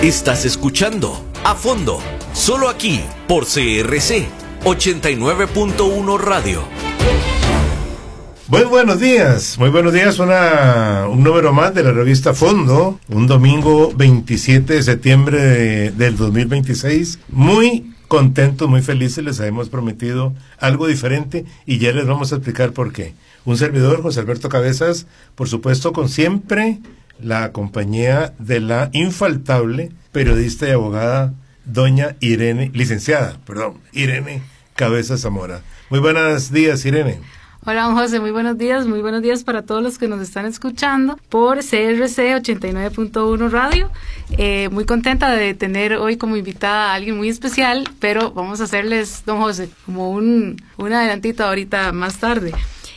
Estás escuchando A Fondo, solo aquí por CRC 89.1 Radio. Muy buenos días, un número más de la revista Fondo, un domingo 27 de septiembre del 2026, muy contentos, muy felices, les habíamos prometido algo diferente y ya les vamos a explicar por qué. Un servidor, José Alberto Cabezas, por supuesto con siempre la compañía de la infaltable periodista y abogada doña licenciada Irene Cabezas Zamora. Muy buenos días, Irene. Hola, don José, muy buenos días para todos los que nos están escuchando por CRC 89.1 Radio. Muy contenta de tener hoy como invitada a alguien muy especial, pero vamos a hacerles, don José, como un adelantito ahorita más tarde.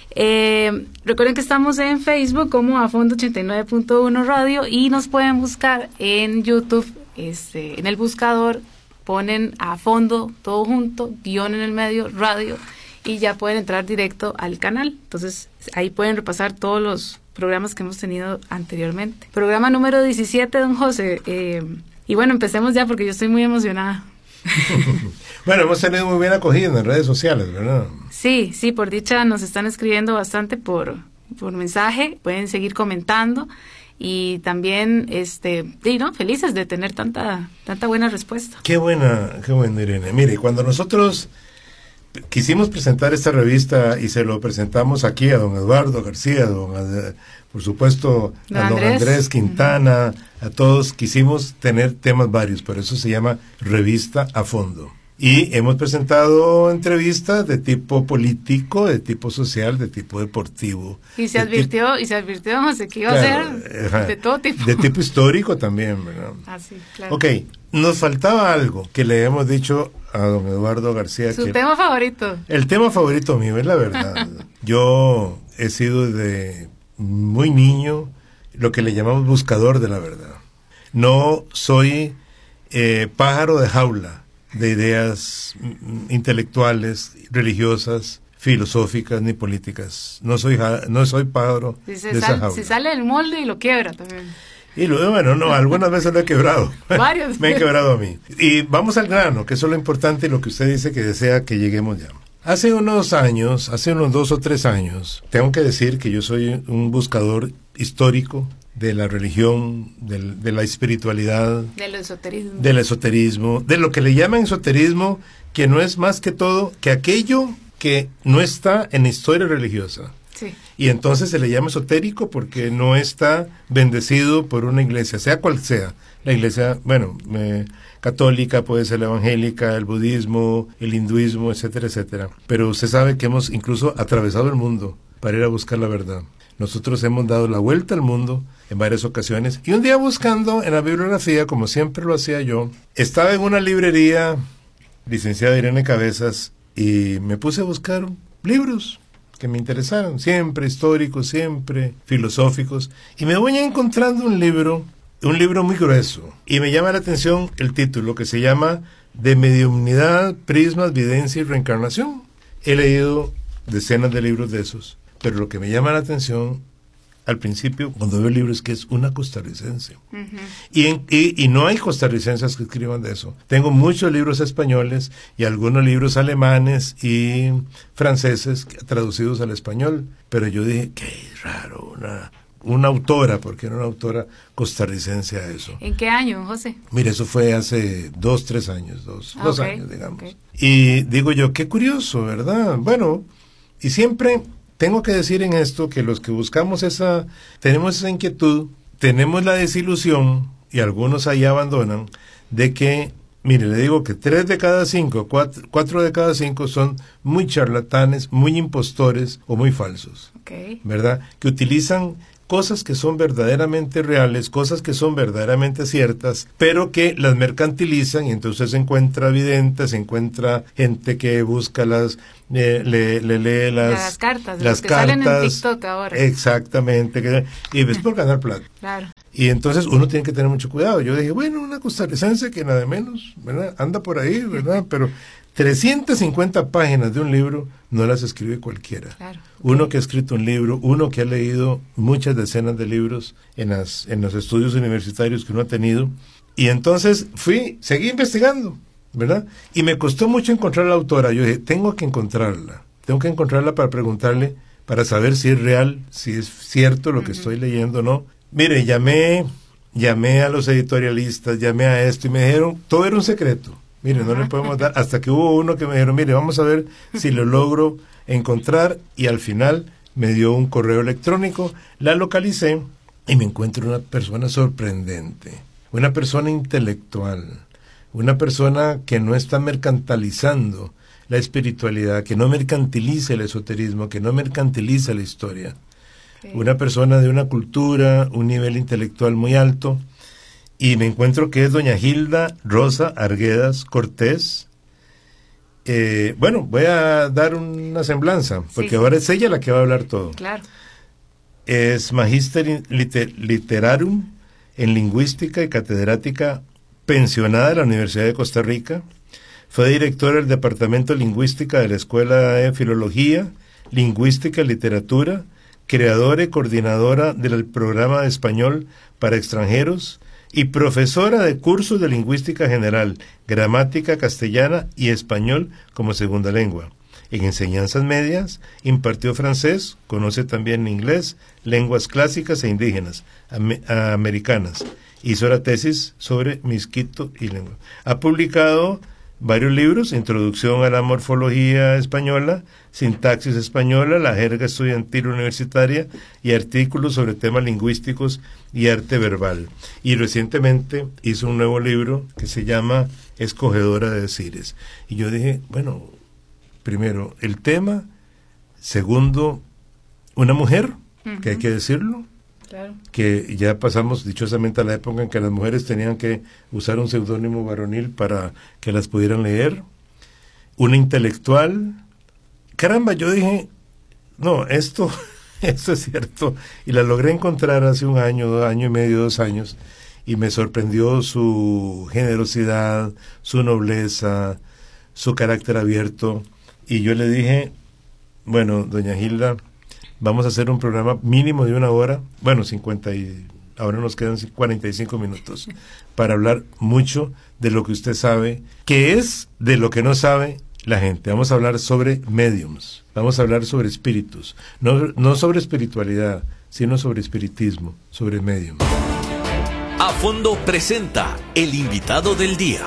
Recuerden que estamos en Facebook como A Fondo 89.1 Radio y nos pueden buscar en YouTube, en el buscador ponen A Fondo, todo junto, guión en el medio, radio, y ya pueden entrar directo al canal. Entonces ahí pueden repasar todos los programas que hemos tenido anteriormente. Programa número 17, don José, y bueno, empecemos ya porque yo estoy muy emocionada. Bueno, hemos tenido muy buena acogida en las redes sociales, ¿verdad? Sí, por dicha nos están escribiendo bastante por mensaje, pueden seguir comentando y también, felices de tener tanta buena respuesta. Qué buena, Irene. Mire, cuando nosotros quisimos presentar esta revista y se lo presentamos aquí a don Eduardo García, por supuesto a don Andrés Quintana, a todos, quisimos tener temas varios, por eso se llama Revista A Fondo. Y hemos presentado entrevistas de tipo político, de tipo social, de tipo deportivo. Y se advirtió, José, que iba a ser de todo tipo. De tipo histórico también, ¿verdad? Sí, claro. Ok, nos faltaba algo que le hemos dicho a don Eduardo García. Su tema favorito. El tema favorito mío, es la verdad. Yo he sido de muy niño lo que le llamamos buscador de la verdad. No soy pájaro de jaula de ideas intelectuales, religiosas, filosóficas ni políticas. No soy pájaro de esa jaula. Se sale del molde y lo quiebra también. Y luego, algunas veces lo he quebrado. Varios. Me han quebrado a mí. Y vamos al grano, que eso es lo importante y lo que usted dice que desea que lleguemos ya. Hace unos 2 o 3 años, tengo que decir que yo soy un buscador histórico de la religión, de la espiritualidad, del esoterismo, de lo que le llaman esoterismo, que no es más que todo que aquello que no está en la historia religiosa. Sí. Y entonces se le llama esotérico porque no está bendecido por una iglesia, sea cual sea. La iglesia, católica, puede ser la evangélica, el budismo, el hinduismo, etcétera, etcétera. Pero usted sabe que hemos incluso atravesado el mundo para ir a buscar la verdad. Nosotros hemos dado la vuelta al mundo en varias ocasiones. Y un día buscando en la bibliografía, como siempre lo hacía yo, estaba en una librería, licenciada Irene Cabezas, y me puse a buscar libros que me interesaron, siempre históricos, siempre filosóficos, y me voy encontrando un libro muy grueso, y me llama la atención el título, que se llama De mediumnidad, prismas, videncia y reencarnación. He leído decenas de libros de esos, pero lo que me llama la atención al principio, cuando veo el libro, es que es una costarricense. Uh-huh. Y no hay costarricenses que escriban de eso. Tengo muchos libros españoles y algunos libros alemanes y franceses traducidos al español, pero yo dije, qué raro, una autora, porque era una autora costarricense a eso. ¿En qué año, José? Mire, eso fue hace 2-3 años, dos años, digamos. Okay. Y digo yo, qué curioso, ¿verdad? Bueno, y siempre tengo que decir en esto que los que buscamos tenemos esa inquietud, tenemos la desilusión, y algunos ahí abandonan, de que, mire, le digo que 3 de cada 5, 4 de cada 5 son muy charlatanes, muy impostores o muy falsos. Okay. ¿Verdad? Que utilizan cosas que son verdaderamente reales, cosas que son verdaderamente ciertas, pero que las mercantilizan, y entonces se encuentra videntes, se encuentra gente que busca lee las cartas, las que salen en TikTok ahora. Exactamente, y ves por ganar plata. Claro. Y entonces uno tiene que tener mucho cuidado. Yo dije, bueno, una costarricense que nada menos, ¿verdad? Anda por ahí, ¿verdad? Pero 350 páginas de un libro no las escribe cualquiera. Claro. Uno que ha escrito un libro, uno que ha leído muchas decenas de libros en los estudios universitarios que uno ha tenido, Y entonces seguí investigando, ¿verdad? Y me costó mucho encontrar a la autora. Yo dije, tengo que encontrarla para preguntarle, para saber si es real, si es cierto lo que estoy leyendo o no. Mire, llamé a los editorialistas, llamé a esto y me dijeron, todo era un secreto. Mire, no le podemos dar, hasta que hubo uno que me dijeron, mire, vamos a ver si lo logro encontrar, y al final me dio un correo electrónico, la localicé y me encuentro una persona sorprendente, una persona intelectual, una persona que no está mercantilizando la espiritualidad, que no mercantiliza el esoterismo, que no mercantiliza la historia. Okay. Una persona de una cultura, un nivel intelectual muy alto, y me encuentro que es doña Hilda Rosa Arguedas Cortés. Bueno, voy a dar una semblanza, porque ahora es ella la que va a hablar todo. Claro. Es Magister Literarum en Lingüística y catedrática pensionada de la Universidad de Costa Rica. Fue directora del Departamento de Lingüística de la Escuela de Filología, Lingüística y Literatura, creadora y coordinadora del programa de español para extranjeros y profesora de cursos de lingüística general, gramática castellana y español como segunda lengua. En enseñanzas medias impartió francés, conoce también inglés, lenguas clásicas e indígenas americanas. Hizo la tesis sobre Miskito y lengua. Ha publicado varios libros: Introducción a la morfología española, Sintaxis española, la jerga estudiantil universitaria, y artículos sobre temas lingüísticos y arte verbal. Y recientemente hizo un nuevo libro que se llama Escogedora de Decires. Y yo dije, bueno, primero, el tema; segundo, una mujer, que hay que decirlo. Claro. Que ya pasamos dichosamente a la época en que las mujeres tenían que usar un seudónimo varonil para que las pudieran leer. Una intelectual. Caramba, yo dije, no, esto es cierto. Y la logré encontrar hace un año, año y medio, 2 años, y me sorprendió su generosidad, su nobleza, su carácter abierto. Y yo le dije, bueno, doña Hilda, vamos a hacer un programa mínimo de 1 hora, bueno, ahora nos quedan 45 minutos, para hablar mucho de lo que usted sabe, que es de lo que no sabe la gente. Vamos a hablar sobre mediums, vamos a hablar sobre espíritus, no sobre espiritualidad, sino sobre espiritismo, sobre mediums. A Fondo presenta el invitado del día.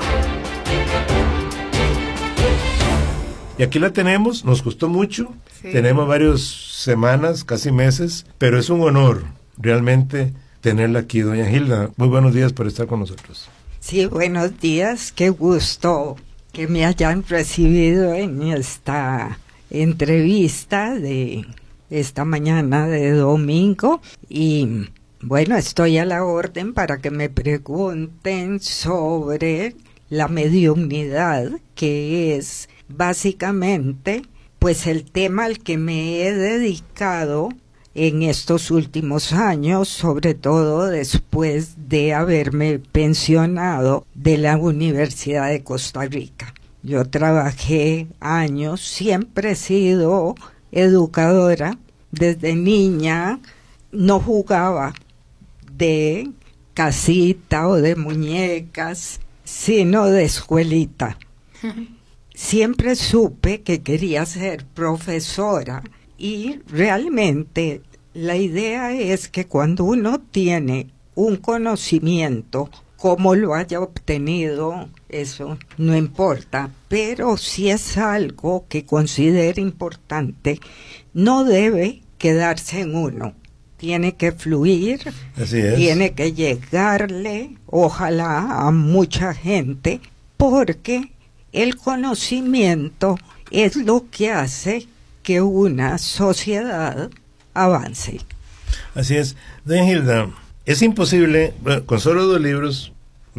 Y aquí la tenemos, nos costó mucho, tenemos varias semanas, casi meses, pero es un honor realmente tenerla aquí, doña Hilda. Muy buenos días por estar con nosotros. Sí, buenos días, qué gusto que me hayan recibido en esta entrevista de esta mañana de domingo, y bueno, estoy a la orden para que me pregunten sobre la mediumnidad, que es básicamente pues el tema al que me he dedicado en estos últimos años, sobre todo después de haberme pensionado de la Universidad de Costa Rica. Yo trabajé años, siempre he sido educadora. Desde niña no jugaba de casita o de muñecas, sino de escuelita. Siempre supe que quería ser profesora, y realmente la idea es que cuando uno tiene un conocimiento, cómo lo haya obtenido, eso no importa, pero si es algo que considere importante, no debe quedarse en uno. Tiene que fluir, así es, tiene que llegarle, ojalá, a mucha gente, porque el conocimiento es lo que hace que una sociedad avance. Así es. Doña Hilda, es imposible, bueno, con solo 2 libros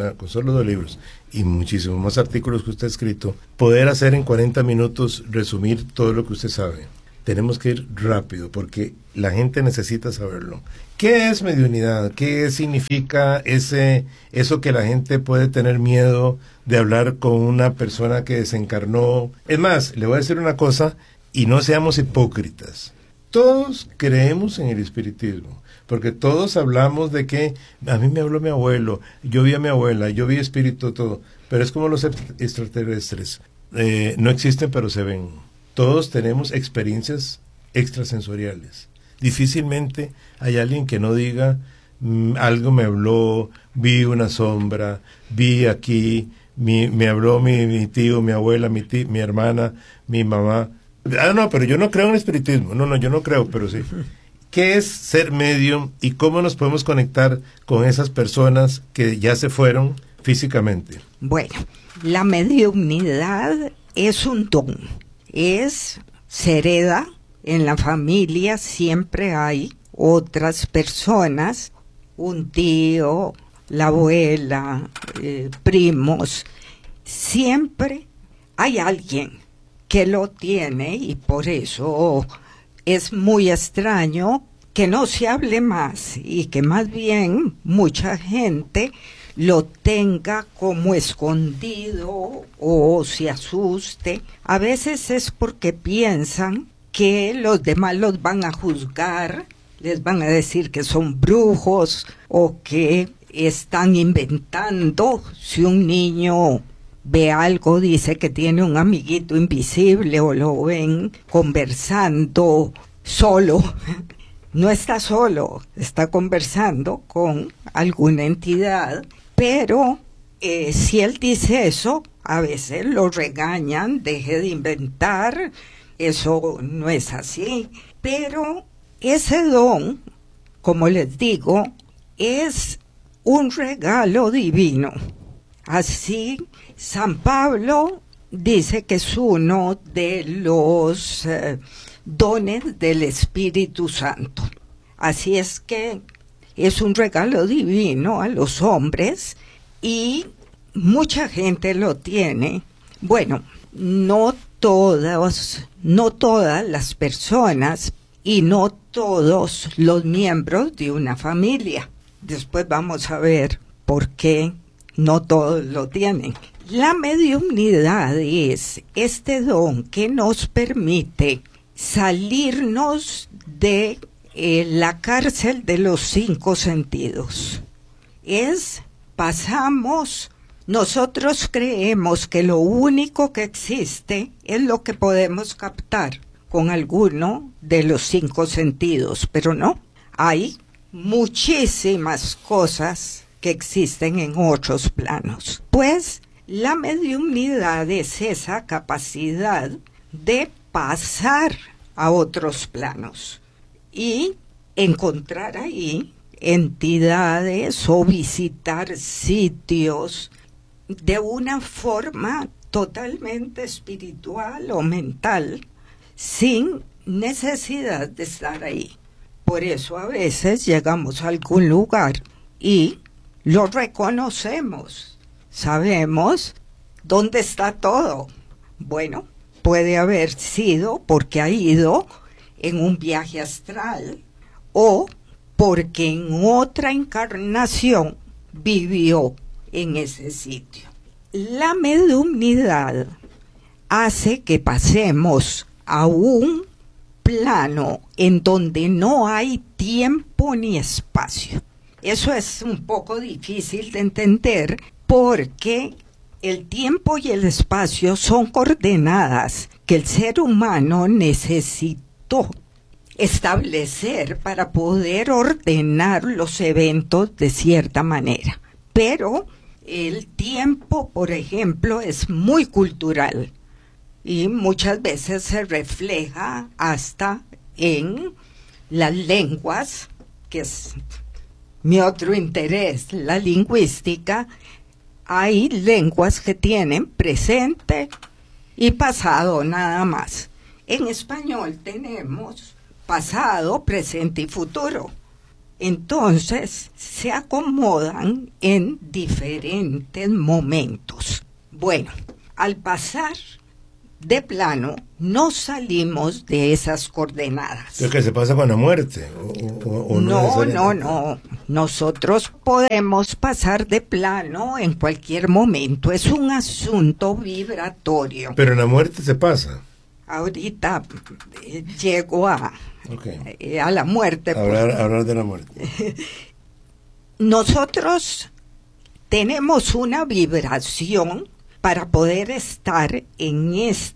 y muchísimos más artículos que usted ha escrito, poder hacer en 40 minutos, resumir todo lo que usted sabe. Tenemos que ir rápido porque la gente necesita saberlo. ¿Qué es mediunidad? ¿Qué significa eso que la gente puede tener miedo de hablar con una persona que desencarnó? Es más, le voy a decir una cosa, y no seamos hipócritas. Todos creemos en el espiritismo. porque todos hablamos de que a mí me habló mi abuelo, yo vi a mi abuela, yo vi espíritu, todo, pero es como los extraterrestres, no existen pero se ven. Todos tenemos experiencias extrasensoriales. Difícilmente hay alguien que no diga algo me habló, vi una sombra, vi aquí, me habló mi tío, mi abuela, mi hermana, mi mamá. No, pero yo no creo en espiritismo. No, yo no creo, pero sí. ¿Qué es ser medium y cómo nos podemos conectar con esas personas que ya se fueron físicamente? Bueno, la mediumnidad es un don. Se hereda en la familia, siempre hay otras personas, un tío, la abuela, primos, siempre hay alguien que lo tiene y por eso es muy extraño que no se hable más y que más bien mucha gente lo tenga como escondido o se asuste. A veces es porque piensan que los demás los van a juzgar, les van a decir que son brujos o que están inventando. Si un niño ve algo, dice que tiene un amiguito invisible o lo ven conversando solo. No está solo, está conversando con alguna entidad, pero si él dice eso, a veces lo regañan, deje de inventar, eso no es así. Pero ese don, como les digo, es un regalo divino. Así, San Pablo dice que es uno de los dones del Espíritu Santo. Así es que es un regalo divino a los hombres y mucha gente lo tiene. Bueno, no todas las personas y no todos los miembros de una familia. Después vamos a ver por qué no todos lo tienen. La mediumnidad es este don que nos permite salirnos de la cárcel de los 5 sentidos. Nosotros creemos que lo único que existe es lo que podemos captar con alguno de los 5 sentidos, pero no, hay muchísimas cosas que existen en otros planos. Pues la mediumnidad es esa capacidad de pasar a otros planos y encontrar ahí entidades o visitar sitios de una forma totalmente espiritual o mental, sin necesidad de estar ahí. Por eso a veces llegamos a algún lugar y lo reconocemos, sabemos dónde está todo. Bueno, puede haber sido porque ha ido en un viaje astral o porque en otra encarnación vivió en ese sitio. La mediumnidad hace que pasemos a un plano en donde no hay tiempo ni espacio. Eso es un poco difícil de entender porque el tiempo y el espacio son coordenadas que el ser humano necesitó establecer para poder ordenar los eventos de cierta manera. Pero el tiempo, por ejemplo, es muy cultural y muchas veces se refleja hasta en las lenguas, que es mi otro interés, la lingüística. Hay lenguas que tienen presente y pasado nada más. En español tenemos pasado, presente y futuro. Entonces se acomodan en diferentes momentos. Bueno, al pasar de plano, no salimos de esas coordenadas. ¿Pero qué se pasa con la muerte? ¿O no. Nosotros podemos pasar de plano en cualquier momento. Es un asunto vibratorio. Pero en la muerte se pasa. ahorita llego a la muerte. Hablar de la muerte. Nosotros tenemos una vibración para poder estar en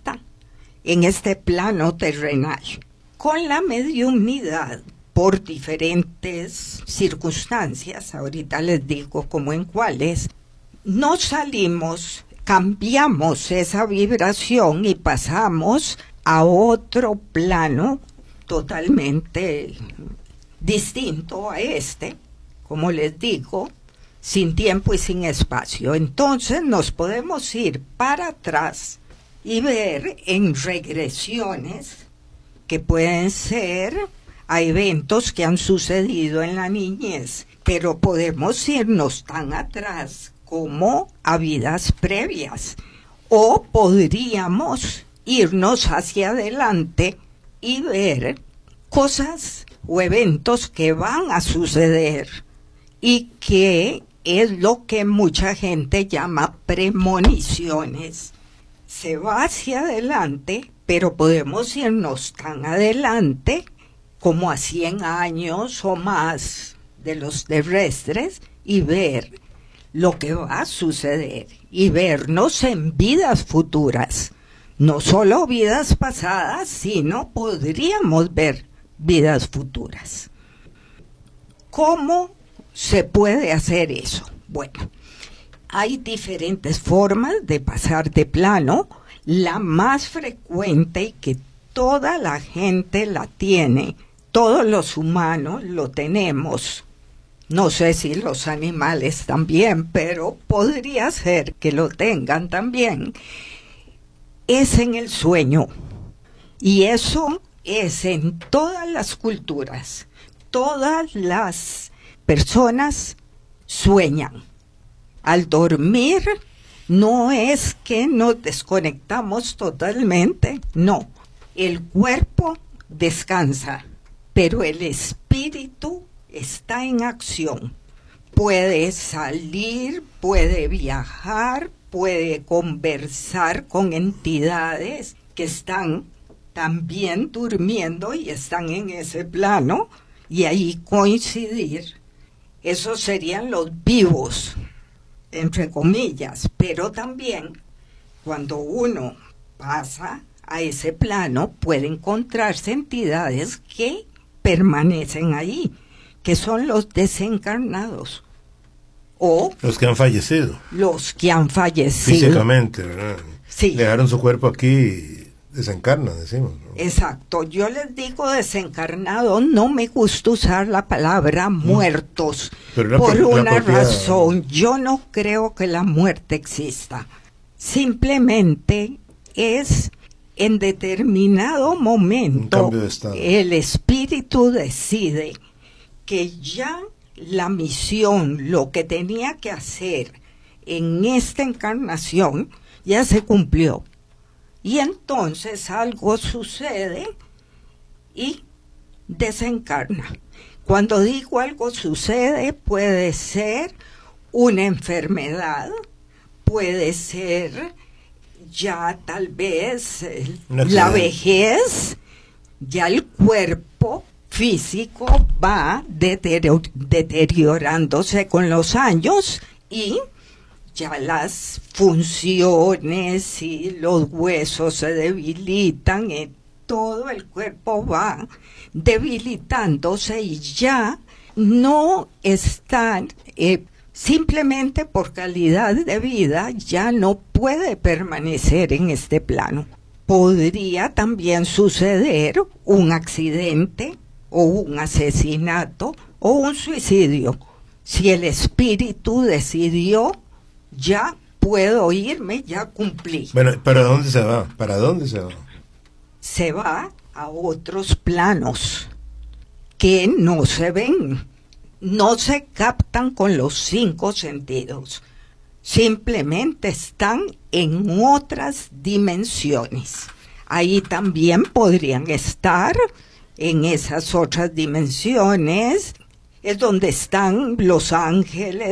este plano terrenal. Con la mediunidad, por diferentes circunstancias, ahorita les digo como en cuáles, nos salimos, cambiamos esa vibración y pasamos a otro plano totalmente distinto a este, como les digo, sin tiempo y sin espacio. Entonces nos podemos ir para atrás y ver en regresiones que pueden ser a eventos que han sucedido en la niñez, pero podemos irnos tan atrás como a vidas previas, o podríamos irnos hacia adelante y ver cosas o eventos que van a suceder y que es lo que mucha gente llama premoniciones. Se va hacia adelante, pero podemos irnos tan adelante como a 100 años o más de los terrestres y ver lo que va a suceder y vernos en vidas futuras. No solo vidas pasadas, sino podríamos ver vidas futuras. ¿Cómo se puede hacer eso? Bueno, hay diferentes formas de pasar de plano. La más frecuente y que toda la gente la tiene, todos los humanos lo tenemos, no sé si los animales también, pero podría ser que lo tengan también, es en el sueño. Y eso es en todas las culturas. Todas las personas sueñan. Al dormir no es que nos desconectamos totalmente, no. El cuerpo descansa, pero el espíritu está en acción. Puede salir, puede viajar, puede conversar con entidades que están también durmiendo y están en ese plano y ahí coincidir. Esos serían los vivos, entre comillas, pero también cuando uno pasa a ese plano puede encontrarse entidades que permanecen ahí, que son los desencarnados o los que han fallecido. Los que han fallecido físicamente, ¿verdad? Sí. Dejaron su cuerpo aquí y desencarnan, decimos, ¿no? Exacto. Yo les digo desencarnado, no me gusta usar la palabra muertos por una razón. Yo no creo que la muerte exista. Simplemente es en determinado momento el espíritu decide que ya la misión, lo que tenía que hacer en esta encarnación, ya se cumplió. Y entonces algo sucede y desencarna. Cuando digo algo sucede, puede ser una enfermedad, puede ser ya tal vez la vejez, ya el cuerpo físico va deteriorándose con los años y ya las funciones y los huesos se debilitan y todo el cuerpo va debilitándose y ya no están, simplemente por calidad de vida, ya no puede permanecer en este plano. Podría también suceder un accidente o un asesinato o un suicidio. Si el espíritu decidió, ya puedo irme, ya cumplí. Bueno, ¿pero dónde se va? ¿Para dónde se va? Se va a otros planos que no se ven, no se captan con los 5 sentidos. Simplemente están en otras dimensiones. Ahí también podrían estar, en esas otras dimensiones, es donde están los ángeles,